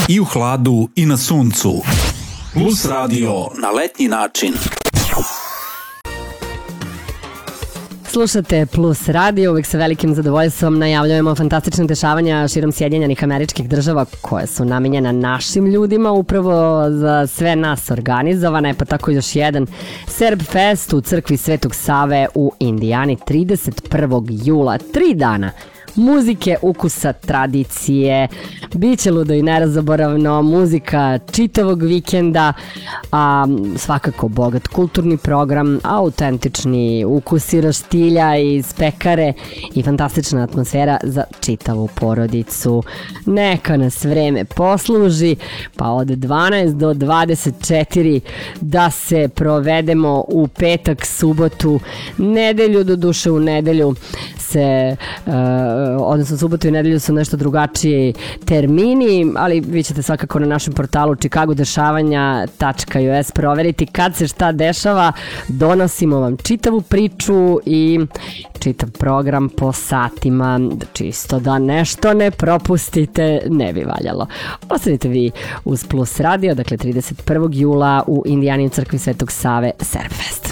I u hladu i na suncu. Plus radio na letnji način. Slušate Plus radio, uvek sa velikim zadovoljstvom najavljujemo fantastične dešavanja širom Sjedinjenih Američkih Država koje su namenjena našim ljudima, upravo za sve nas organizovana je, pa tako još jedan Serb Fest u crkvi Svetog Save u Indijani 31. jula. 3 dana muzike, ukusa, tradicije, biće ludo i nerazaboravno, muzika čitavog vikenda, a svakako bogat kulturni program, autentični ukusi roštilja iz pekare i fantastična atmosfera za čitavu porodicu. Neka nas vreme posluži, pa od 12 do 24 da se provedemo u petak, subotu, nedelju, do duše u nedelju se odnosno subotu i nedelju su nešto drugačiji termini, ali vi ćete svakako na našem portalu chicagodešavanja.us proveriti kad se šta dešava. Donosimo vam čitavu priču i čitav program po satima, čisto da nešto ne propustite, ne bi valjalo. Ostanite vi uz Plus radio, dakle 31. jula u Indijani u crkvi Svetog Save Serb Fest.